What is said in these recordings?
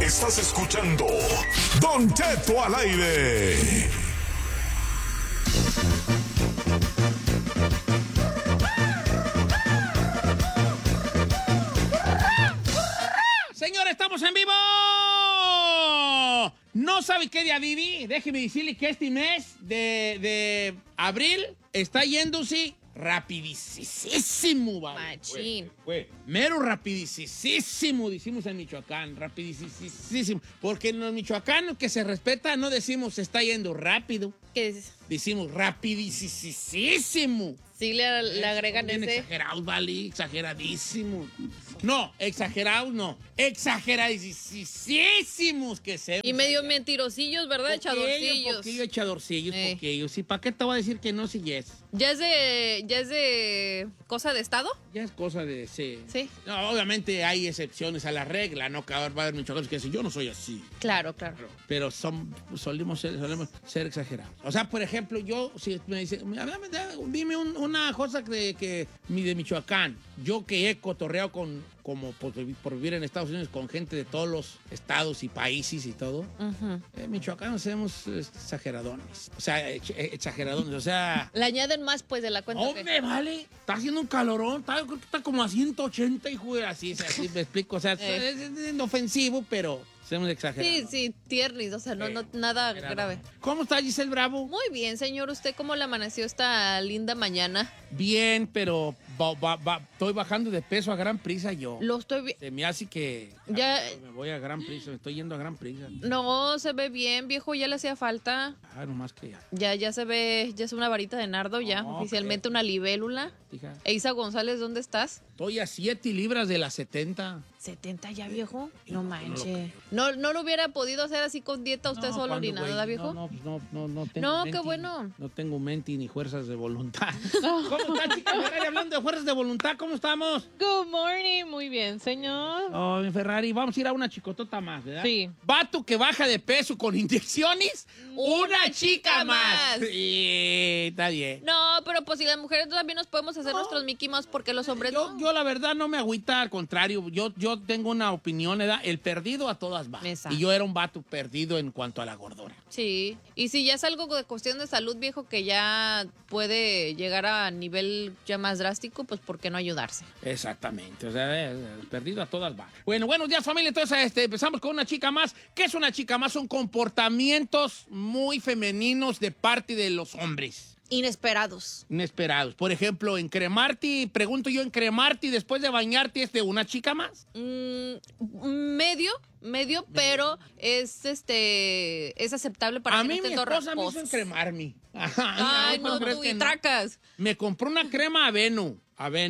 Estás escuchando Don Cheto al aire. Señores, estamos en vivo. ¿No sabe qué día viví? Déjeme decirle que este mes de abril está yéndose rapidísimo, ¿vale? Machín. Fue mero rapidísimo, decimos en Michoacán, rapidísimo. Porque en los michoacanos que se respeta no decimos se está yendo rápido. ¿Qué dices? Decimos rapidísimo. Sí, le agregan Bien ese. exagerados, vale, exageradísimo. No, exagerados no. Exageradísimos que se. Y medio mentirosillos, ¿verdad? Echadorcillos. Poquillo echadorcillos, Eh. poquillo. ¿Y para qué te voy a decir que no si yes? ¿Ya es de cosa de estado? Ya es cosa de sí. Sí. No, obviamente hay excepciones a la regla, ¿no? Que va a haber michoacanos que dicen, yo no soy así. Claro. Pero solemos ser exagerados. O sea, por ejemplo, yo, si me dicen, dime una cosa de Michoacán. Yo que he cotorreado por vivir en Estados Unidos con gente de todos los estados y países y todo. Michoacanos somos exageradones. O sea, exageradones. O sea. Le añaden más, pues, de la cuenta. Hombre, vale. Está haciendo un calorón. Creo que está como a 180 y así me explico. O sea, es inofensivo, pero somos exagerados. Sí, tiernis, o sea, no nada grave. ¿Cómo está Giselle Bravo? Muy bien, señor. ¿Usted cómo le amaneció esta linda mañana? Bien, pero estoy bajando de peso a gran prisa yo. Lo estoy viendo. Se me hace que Ya. me voy a gran prisa, me estoy yendo a gran prisa. No, se ve bien, viejo. Ya le hacía falta. Nomás que ya. Ya se ve, ya es una varita de nardo, ya. No, Oficialmente una libélula. Hija, Eisa González, ¿dónde estás? estoy a 7 libras de las 70. 70 ya, viejo. No manches. No lo hubiera podido hacer así con dieta usted solo ¿cuándo, ni nada, güey? ¿verdad, viejo? No tengo No, mente, qué bueno. No tengo mente ni fuerzas de voluntad. ¿Cómo está, chica Ferrari? Hablando de fuerzas de voluntad, ¿cómo estamos? Good morning, muy bien, señor. Oh, mi Ferrari, vamos a ir a una chicotota más, ¿verdad? Sí. Vato que baja de peso con inyecciones, una chica más. Sí, está bien. No, pero pues si las mujeres también nos podemos hacer nuestros Mickey Mouse porque los hombres no. Yo la verdad no me agüita, al contrario, yo tengo una opinión, ¿verdad? El perdido a todas va. Exacto. Y yo era un vato perdido en cuanto a la gordura. Sí, y si ya es algo de cuestión de salud, viejo, que ya puede llegar a nivel ya más drástico, pues ¿por qué no ayudarse? Exactamente, o sea, el perdido a todas va. Bueno, buenos días, familia. Entonces, empezamos con una chica más. ¿Qué es una chica más? Son comportamientos muy femeninos de parte de los hombres. Inesperados. Inesperados. Por ejemplo, encremarte, pregunto yo, encremarte después de bañarte es de una chica más. Medio, pero es aceptable para A que mí no mi estén esposa me hizo rasposos. encremarme. Ay, no, ¿crees tú que y no? tracas. Me compró una crema aveno.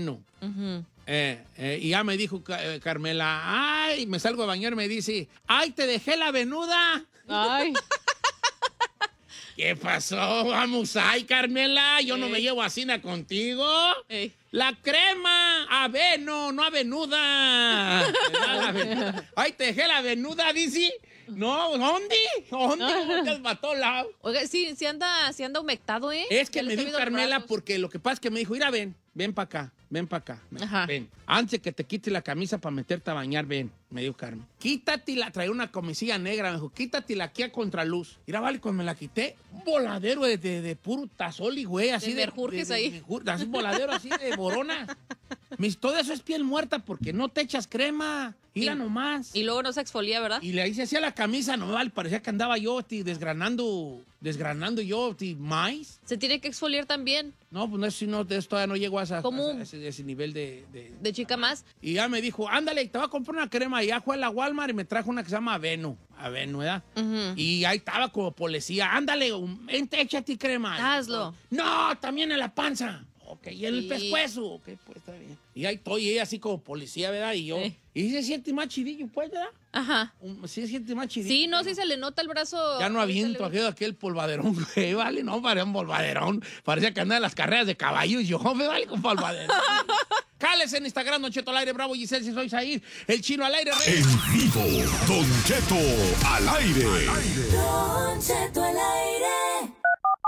Y ya me dijo Carmela, ay, me salgo de bañar y me dice, ay, te dejé la venuda. Ay, ¿Qué pasó? Vamos, ay, Carmela, yo no me llevo a cena contigo. La crema, aveno, no avenuda. Ay, te dejé la venuda, dice. No, ¿dónde? ¿Dónde? Mató la... Oiga, sí anda humectado, ¿eh? Es que Ya le me estoy dijo viendo los Carmela brazos. porque lo que pasa es que me dijo, mira, ven para acá. Ajá. Ven. Antes de que te quites la camisa para meterte a bañar, ven, me dijo Carmen. Quítatela, traía una camisilla negra, me dijo, quítatela aquí a contraluz. Mira, vale, cuando me la quité, un voladero de puro tazoli, güey, así De merjurjes ahí. así, un voladero así de borona. Me dice, todo eso es piel muerta porque no te echas crema. Mira nomás. Y luego no se exfolia, ¿verdad? Y le hice así a la camisa, no me vale, parecía que andaba yo desgranando yo maíz. Se tiene que exfoliar también. No, pues no, si no, de eso todavía no llego a ¿Cómo? ese nivel de... De chica más. Y ya me dijo, ándale, te voy a comprar una crema. Y ya fue a la Walmart y me trajo una que se llama Aveno, ¿verdad? Y ahí estaba como policía, ándale, vente, échate crema. Hazlo. No, también en la panza. Ok, y en el Sí. pescuezo. Ok, pues está bien. Y ahí estoy, ella así como policía, ¿verdad? Y yo... Y se siente más chidillo, pues, ¿verdad? Ajá. Sí se siente más chidillo. Sí, no, si se le nota el brazo. Ya no aviento aquel polvaderón, güey, vale, no, parecía un polvaderón. Parecía que andaba en las carreras de caballos, yo, me vale con polvaderón. Cales en Instagram, Don Cheto al aire, Bravo, Giselle, si soy Zahir, el chino al aire, Rey. En vivo, Don Cheto al aire. Don Cheto al aire.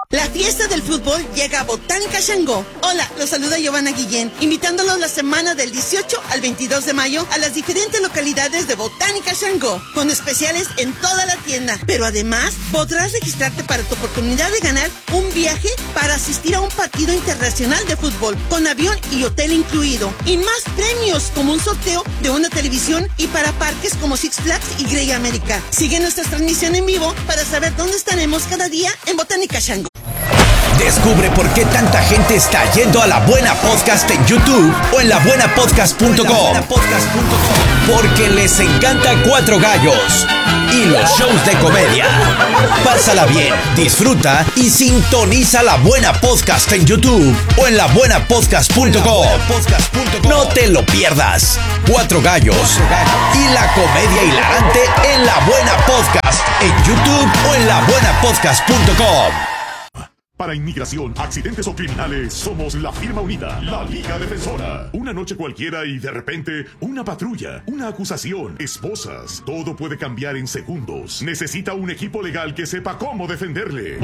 La fiesta del fútbol llega a Botánica Xangó. Hola, los saluda Giovanna Guillén, invitándolos la semana del 18 al 22 de mayo a las diferentes localidades de Botánica Xangó, con especiales en toda la tienda. Pero además, podrás registrarte para tu oportunidad de ganar un viaje para asistir a un partido internacional de fútbol, con avión y hotel incluido. Y más premios, como un sorteo de una televisión y para parques como Six Flags y Grey America. Sigue nuestra transmisión en vivo para saber dónde estaremos cada día en Botánica Xangó. Descubre por qué tanta gente está yendo a La Buena Podcast en YouTube o en labuenapodcast.com. Porque les encanta Cuatro Gallos y los shows de comedia. Pásala bien, disfruta y sintoniza La Buena Podcast en YouTube o en labuenapodcast.com. No te lo pierdas. Cuatro Gallos y la comedia hilarante en La Buena Podcast en YouTube o en labuenapodcast.com. Para inmigración, accidentes o criminales, somos la firma unida, la Liga Defensora. Una noche cualquiera y de repente, una patrulla, una acusación, esposas. Todo puede cambiar en segundos. Necesita un equipo legal que sepa cómo defenderle.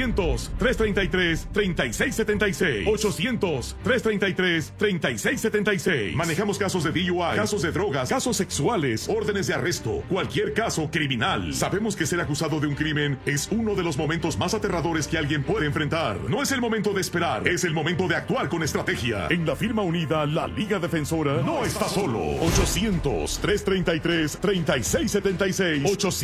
800-333-3676. 800-333-3676. Manejamos casos de DUI, casos de drogas, casos sexuales, órdenes de arresto, cualquier caso criminal. Sabemos que ser acusado de un crimen es uno de los momentos más aterradores que alguien puede enfrentar. No es el momento de esperar, es el momento de actuar con estrategia. En la firma unida, la Liga Defensora no está solo. 800-333-3676.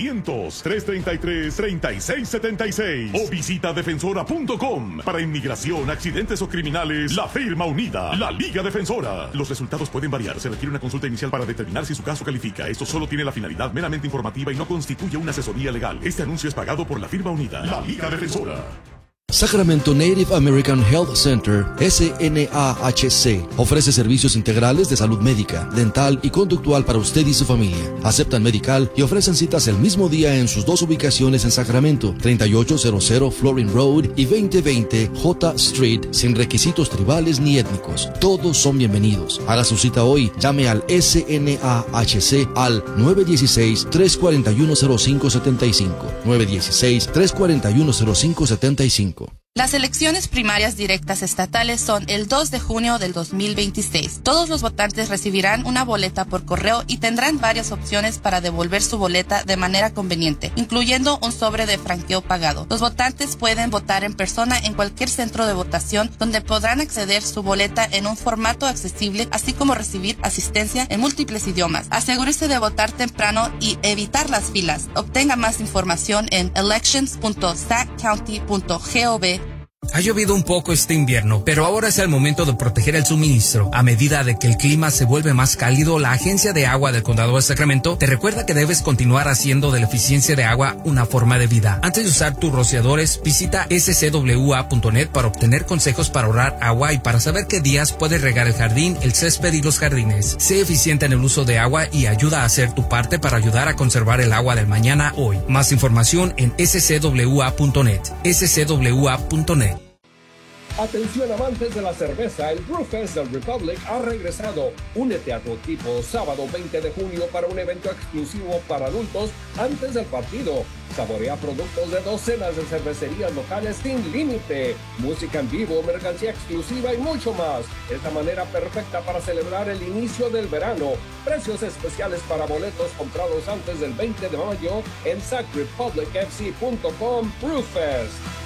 800-333-3676. O visita defensora.com. Para inmigración, accidentes o criminales, la firma unida, la Liga Defensora. Los resultados pueden variar. Se requiere una consulta inicial para determinar si su caso califica. Esto solo tiene la finalidad meramente informativa y no constituye una asesoría legal. Este anuncio es pagado por la firma unida, la Liga Defensora. Sacramento Native American Health Center, SNAHC, ofrece servicios integrales de salud médica, dental y conductual para usted y su familia. Aceptan medical y ofrecen citas el mismo día en sus dos ubicaciones en Sacramento, 3800 Florin Road y 2020 J Street, sin requisitos tribales ni étnicos. Todos son bienvenidos. Haga su cita hoy. Llame al SNAHC al 916-341-0575. 916-341-0575. Las elecciones primarias directas estatales son el 2 de junio del 2026. Todos los votantes recibirán una boleta por correo y tendrán varias opciones para devolver su boleta de manera conveniente, incluyendo un sobre de franqueo pagado. Los votantes pueden votar en persona en cualquier centro de votación, donde podrán acceder su boleta en un formato accesible, así como recibir asistencia en múltiples idiomas. Asegúrese de votar temprano y evitar las filas. Obtenga más información en elections.sackcounty.gov. Ha llovido un poco este invierno, pero ahora es el momento de proteger el suministro. A medida de que el clima se vuelve más cálido, la Agencia de Agua del Condado de Sacramento te recuerda que debes continuar haciendo de la eficiencia de agua una forma de vida. Antes de usar tus rociadores, visita scwa.net para obtener consejos para ahorrar agua y para saber qué días puedes regar el jardín, el césped y los jardines. Sé eficiente en el uso de agua y ayuda a hacer tu parte para ayudar a conservar el agua del mañana hoy. Más información en scwa.net. scwa.net. Atención amantes de la cerveza, el Brewfest del Republic ha regresado. Únete a tu equipo sábado 20 de junio para un evento exclusivo para adultos antes del partido. Saborea productos de docenas de cervecerías locales sin límite, música en vivo, mercancía exclusiva y mucho más. Es la manera perfecta para celebrar el inicio del verano. Precios especiales para boletos comprados antes del 20 de mayo en sackrepublicfc.com. Brewfest.